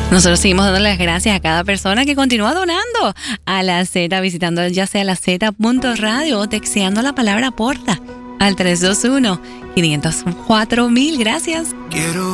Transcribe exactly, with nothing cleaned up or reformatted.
Nosotros seguimos dando las gracias a cada persona que continúa donando a la Z, visitando ya sea la Z punto radio o texteando la palabra porta al tres dos uno, cinco cero cuatro mil. Gracias. Quiero